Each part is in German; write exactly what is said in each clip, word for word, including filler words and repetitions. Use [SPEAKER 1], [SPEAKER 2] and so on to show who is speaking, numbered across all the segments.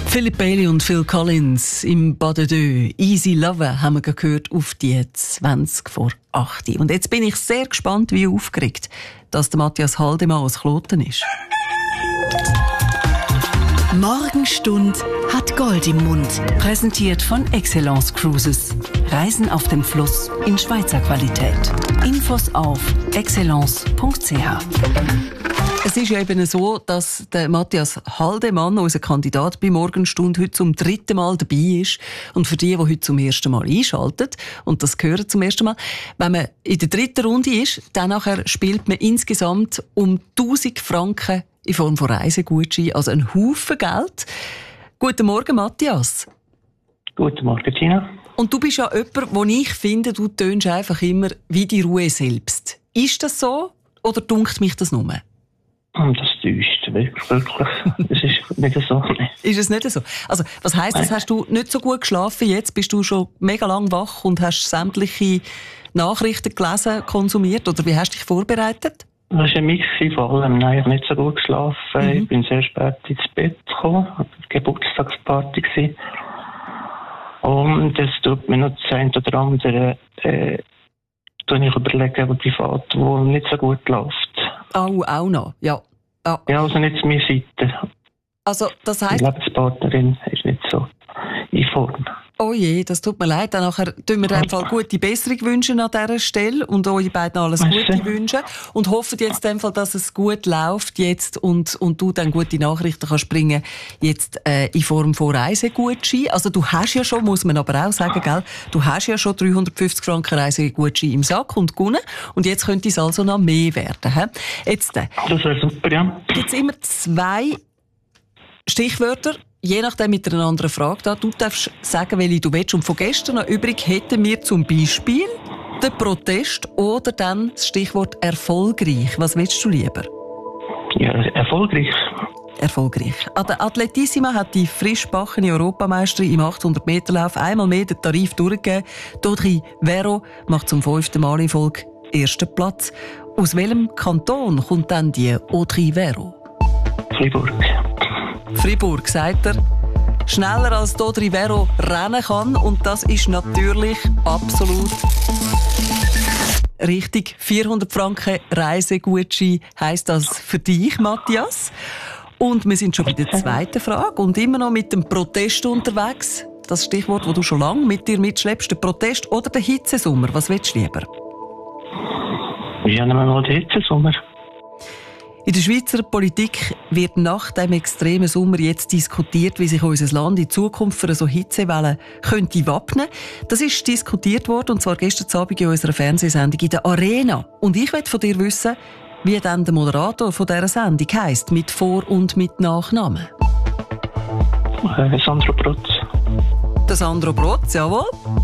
[SPEAKER 1] Philip Bailey und Phil Collins im Pas de Deux. Easy Lover haben wir gehört auf die zwanzig vor acht. Und jetzt bin ich sehr gespannt, wie aufgeregt, dass der Matthias Haldemann aus Kloten ist.
[SPEAKER 2] Morgenstund hat Gold im Mund. Präsentiert von Excellence Cruises. Reisen auf dem Fluss in Schweizer Qualität. Infos auf excellence punkt c h.
[SPEAKER 1] Es ist ja eben so, dass der Matthias Haldemann, unser Kandidat bei Morgenstund, heute zum dritten Mal dabei ist. Und für die, die heute zum ersten Mal einschalten und das hören zum ersten Mal, wenn man in der dritten Runde ist, dann nachher spielt man insgesamt um tausend Franken in Form von Reisegutschein, also ein Haufen Geld. Guten Morgen, Matthias.
[SPEAKER 3] Guten Morgen, Gina.
[SPEAKER 1] Und du bist ja jemand, wo ich finde, du tönst einfach immer wie die Ruhe selbst. Ist das so oder dunkt mich das nur?
[SPEAKER 3] Das täuscht wirklich, wirklich. Das ist nicht so.
[SPEAKER 1] Ist es nicht so? Also, was heisst das? Hast du nicht so gut geschlafen jetzt? Bist du schon mega lang wach und hast sämtliche Nachrichten gelesen, konsumiert? Oder wie hast du dich vorbereitet?
[SPEAKER 3] Das war ein Mix von allem. Nein, ich habe nicht so gut geschlafen. Mhm. Ich bin sehr spät ins Bett gekommen. Es war eine Geburtstagsparty. Und es tut mir noch das eine oder andere, äh, ich überlege, aber privat, wo nicht so gut läuft.
[SPEAKER 1] Oh, auch noch, ja. Oh.
[SPEAKER 3] Ja, also nicht zu meiner Seite.
[SPEAKER 1] Also, das heisst...
[SPEAKER 3] Die Lebenspartnerin ist nicht so in Form.
[SPEAKER 1] Oh je, das tut mir leid. Dann nachher tun wir dem Fall gute Besserung wünschen an dieser Stelle und euch beiden alles Gute wünschen und hoffen jetzt in dem Fall, dass es gut läuft jetzt und, und du dann gute Nachrichten kannst bringen jetzt äh, in Form von Reisegutschein. Also du hast ja schon, muss man aber auch sagen, gell, du hast ja schon dreihundertfünfzig Franken Reisegutschein im Sack und gewonnen und jetzt könnte es also noch mehr werden. He? Jetzt, äh,
[SPEAKER 3] das wäre super, ja.
[SPEAKER 1] Jetzt immer zwei Stichwörter. Je nachdem mit einer anderen Frage da. Du darfst sagen, welche du willst. Und von gestern noch übrig hätten wir zum Beispiel den Protest oder dann das Stichwort erfolgreich. Was willst du lieber?
[SPEAKER 3] Ja, erfolgreich.
[SPEAKER 1] Erfolgreich. An der Atletissima hat die frisch gebackene Europameisterin im achthundert Meter Lauf einmal mehr den Tarif durchgegeben. Audrey Vero macht zum fünften Mal in Folge ersten Platz. Aus welchem Kanton kommt dann die Audrey Vero?
[SPEAKER 3] Fribourg.
[SPEAKER 1] Fribourg, sagt er, schneller als Audrey Vero rennen kann. Und das ist natürlich absolut richtig. vierhundert Franken Reisegutschein heisst das für dich, Matthias. Und wir sind schon bei der zweiten Frage und immer noch mit dem Protest unterwegs. Das Stichwort, das du schon lange mit dir mitschleppst, der Protest oder der Hitzesommer. Was willst du lieber?
[SPEAKER 3] Ja, nehmen wir mal den Hitzesommer.
[SPEAKER 1] In der Schweizer Politik wird nach dem extremen Sommer jetzt diskutiert, wie sich unser Land in Zukunft für so Hitzewellen könnte wappnen. Das ist diskutiert worden, und zwar gestern Abend in unserer Fernsehsendung in der Arena. Und ich möchte von dir wissen, wie dann der Moderator von dieser Sendung heisst, mit Vor- und mit Nachnamen.
[SPEAKER 3] Äh, Sandro Brotz.
[SPEAKER 1] Der Sandro Brotz, jawohl.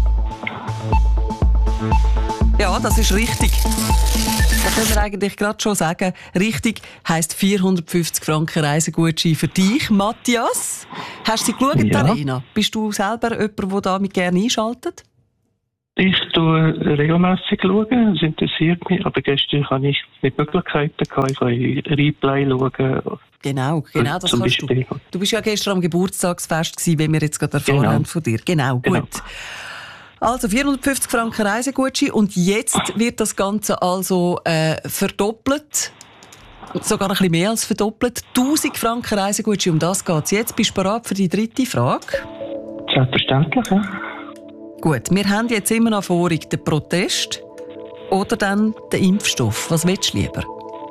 [SPEAKER 1] Ja, das ist richtig. Da können wir eigentlich gerade schon sagen, richtig heisst vierhundertfünfzig Franken Reisegutschein für dich, Matthias. Hast du sie geschaut,
[SPEAKER 3] ja.
[SPEAKER 1] Arena? Bist du selber jemand, der damit gerne einschaltet?
[SPEAKER 3] Ich schaue regelmässig schauen, es interessiert mich, aber gestern hatte ich nicht die Möglichkeiten, ich kann Replay schauen.
[SPEAKER 1] Genau, genau, das kannst du. Du bist ja gestern am Geburtstagsfest gewesen, wie wir jetzt gerade erfahren
[SPEAKER 3] genau.
[SPEAKER 1] haben von dir. Genau, gut. Genau. Also vierhundertfünfzig Franken Reisegutschein und jetzt wird das Ganze also äh, verdoppelt, sogar ein bisschen mehr als verdoppelt. tausend Franken Reisegutschein, um das geht es jetzt. Bist du bereit für die dritte Frage?
[SPEAKER 3] Selbstverständlich, ja.
[SPEAKER 1] Gut, wir haben jetzt immer noch vor den Protest oder dann den Impfstoff. Was willst du lieber?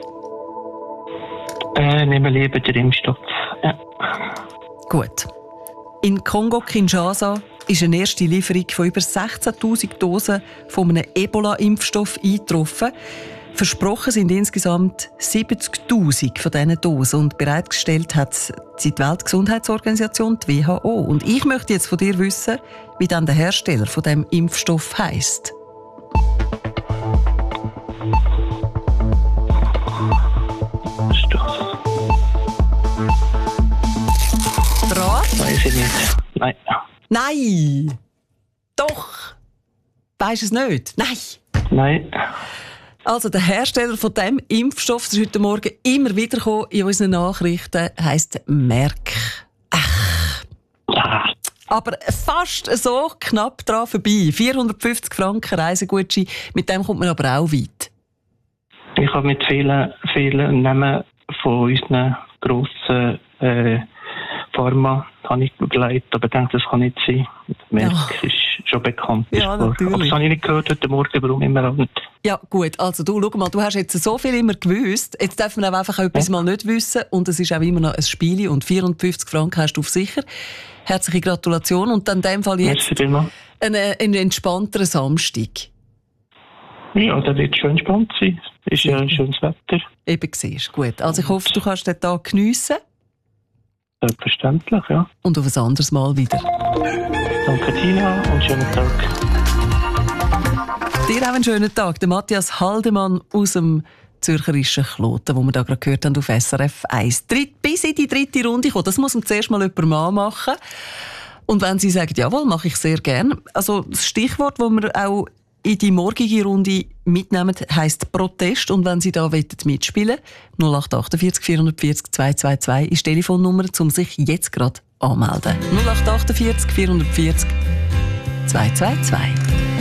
[SPEAKER 3] Äh, nehmen wir lieber den Impfstoff, ja.
[SPEAKER 1] Gut. In Kongo-Kinshasa ist eine erste Lieferung von über sechzehntausend Dosen von einem Ebola-Impfstoff eingetroffen. Versprochen sind insgesamt siebzigtausend von diesen Dosen und bereitgestellt hat die Weltgesundheitsorganisation, die W H O. Und ich möchte jetzt von dir wissen, wie dann der Hersteller von diesem Impfstoff heisst.
[SPEAKER 3] Was ist das?
[SPEAKER 1] Dran?
[SPEAKER 3] Weiß ich nicht. Nein.
[SPEAKER 1] Nein! Doch! Weisst du es nicht? Nein!
[SPEAKER 3] Nein.
[SPEAKER 1] Also der Hersteller von diesem Impfstoff, das ist heute Morgen immer wieder in unseren Nachrichten, heisst Merck. Ach, Aber fast so knapp dran vorbei. vierhundertfünfzig Franken Reisegutschein, mit dem kommt man aber auch weit.
[SPEAKER 3] Ich habe mit vielen, vielen Namen von unseren grossen äh, Pharma habe ich begleitet, aber ich denke, das kann nicht sein. Merck ja. ist schon bekannt.
[SPEAKER 1] Ja, natürlich.
[SPEAKER 3] Aber das habe ich nicht gehört heute Morgen, warum immer nicht.
[SPEAKER 1] Ja, gut. Also du, schau mal, du hast jetzt so viel immer gewusst. Jetzt darf man auch einfach etwas ja. mal nicht wissen. Und es ist auch immer noch ein Spiel. Und vierhundertfünfzig Franken hast du auf sicher. Herzliche Gratulation. Und dann in dem Fall jetzt einen, einen entspannteren Samstag.
[SPEAKER 3] Ja, der wird schon entspannt sein. Ist ja ein schönes Wetter.
[SPEAKER 1] Eben, siehst gut. Also ich hoffe, du kannst den Tag geniessen.
[SPEAKER 3] Selbstverständlich, ja.
[SPEAKER 1] Und auf ein anderes Mal wieder.
[SPEAKER 3] Danke, Tina, und schönen Tag.
[SPEAKER 1] Dir auch einen schönen Tag. Der Matthias Haldemann aus dem zürcherischen Kloten, wo wir da gerade gehört haben auf S R F eins. Dritt, bis in die dritte Runde kommen. Das muss man zuerst mal jemand mal machen. Und wenn Sie sagen, jawohl, mache ich sehr gern. Also das Stichwort, das wir auch in die morgige Runde mitnehmen, heisst Protest. Und wenn Sie da mitspielen wollen, null acht achtundvierzig vierhundertvierzig zweihundertzweiundzwanzig ist die Telefonnummer, um sich jetzt gerade anmelden. null acht achtundvierzig vierhundertvierzig zweihundertzweiundzwanzig.